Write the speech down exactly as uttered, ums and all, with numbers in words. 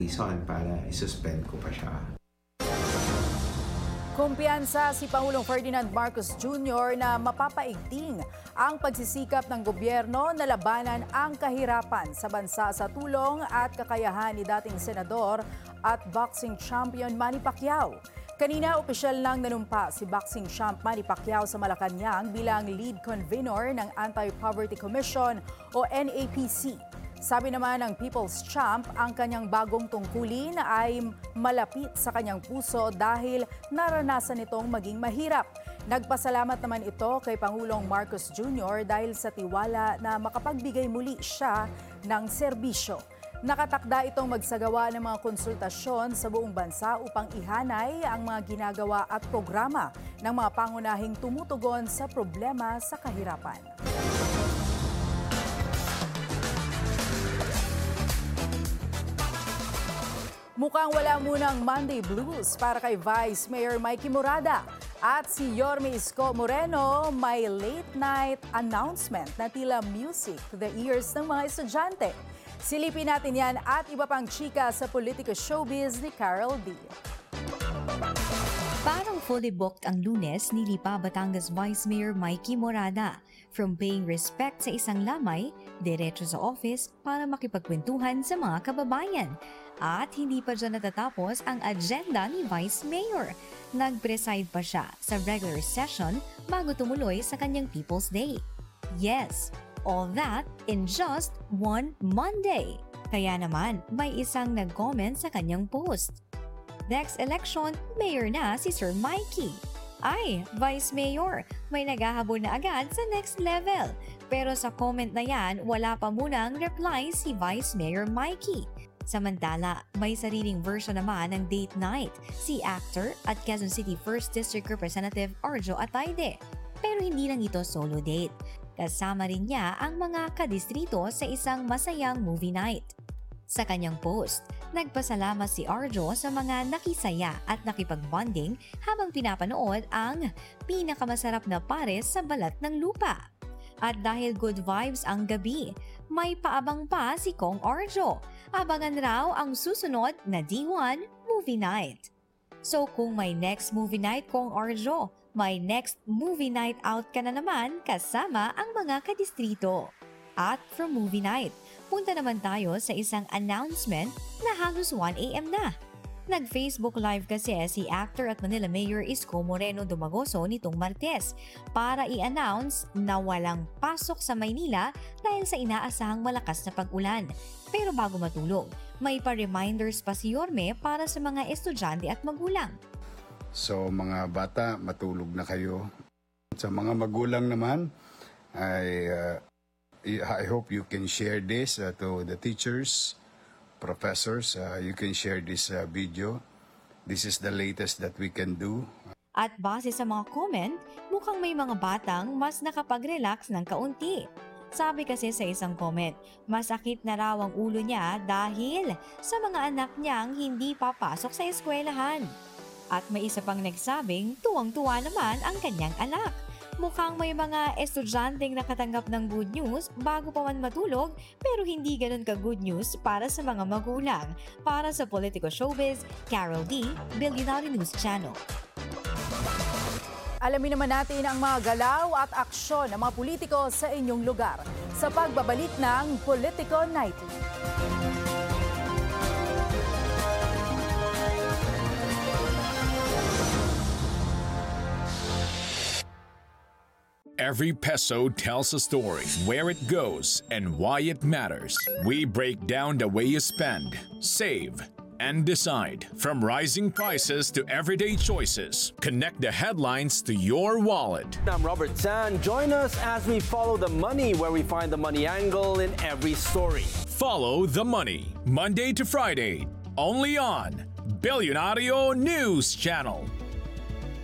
reason para isuspend ko pa siya. Kumpiyansa si Pangulong Ferdinand Marcos Junior na mapapaigting ang pagsisikap ng gobyerno na labanan ang kahirapan sa bansa sa tulong at kakayahan ni dating senador at boxing champion Manny Pacquiao. Kanina, opisyal lang nanumpa si boxing champ Manny Pacquiao sa Malacanang bilang lead convener ng Anti-Poverty Commission o N A P C. Sabi naman ng People's Champ, ang kanyang bagong tungkulin ay malapit sa kanyang puso dahil naranasan itong maging mahirap. Nagpasalamat naman ito kay Pangulong Marcos Junior dahil sa tiwala na makapagbigay muli siya ng serbisyo. Nakatakda itong magsagawa ng mga konsultasyon sa buong bansa upang ihanay ang mga ginagawa at programa ng mga pangunahing tumutugon sa problema sa kahirapan. Mukhang wala munang Monday blues para kay Vice Mayor Mikey Morada. At si Yorme Isko Moreno may late night announcement na tila music to the ears ng mga estudyante. Silipin natin yan at iba pang chika sa politiko showbiz ni Carol D. Parang fully booked ang Lunes ni Lipa Batangas Vice Mayor Mikey Morada. From paying respect sa isang lamay, diretso sa office para makipagkwentuhan sa mga kababayan. At hindi pa dyan natatapos ang agenda ni Vice Mayor. Nag-preside pa siya sa regular session bago tumuloy sa kanyang People's Day. Yes, all that in just one Monday. Kaya naman, may isang nag-comment sa kanyang post. Next election, mayor na si Sir Mikey. Ay, Vice Mayor, may naghahabol na agad sa next level. Pero sa comment na yan, wala pa munang reply si Vice Mayor Mikey. Samantala, may sariling version naman ng date night si actor at Quezon City first District Representative Arjo Atayde. Pero hindi lang ito solo date. Kasama rin niya ang mga kadistrito sa isang masayang movie night. Sa kanyang post, nagpasalamat si Arjo sa mga nakisaya at nakipag-bonding habang pinapanood ang pinakamasarap na pares sa balat ng lupa. At dahil good vibes ang gabi, may paabang pa si Kong Arjo. Abangan raw ang susunod na D one movie night. So kung may next movie night Kong Arjo, may next movie night out ka na naman kasama ang mga kadistrito. At from movie night, punta naman tayo sa isang announcement na halos one a m na. Nag-Facebook Live kasi si actor at Manila Mayor Isko Moreno Dumagoso nitong Martes para i-announce na walang pasok sa Maynila dahil sa inaasahang malakas na pag-ulan. Pero bago matulog, may pa-reminders pa si Yorme para sa mga estudyante at magulang. So mga bata, matulog na kayo. Sa mga magulang naman, I, uh, I hope you can share this uh, to the teachers, professors. Uh, you can share this uh, video. This is the latest that we can do. At base sa mga comment, mukhang may mga batang mas nakapag-relax ng kaunti. Sabi kasi sa isang comment, masakit na raw ang ulo niya dahil sa mga anak niyang hindi papasok sa eskwelahan. At may isa pang nagsabing tuwang-tuwa naman ang kanyang anak. Mukhang may mga estudyanteng nakatanggap ng good news bago pa man matulog pero hindi ganun ka-good news para sa mga magulang. Para sa Politico Showbiz, Carol D, Billionaire News Channel. Alamin naman natin ang mga galaw at aksyon ng mga politiko sa inyong lugar sa pagbabalik ng Politico Nightly. Every peso tells a story, where it goes and why it matters. We break down the way you spend, save, and decide. From rising prices to everyday choices, connect the headlines to your wallet. I'm Robert San. Join us as we follow the money, where we find the money angle in every story. Follow the money, Monday to Friday, only on Billionario News Channel.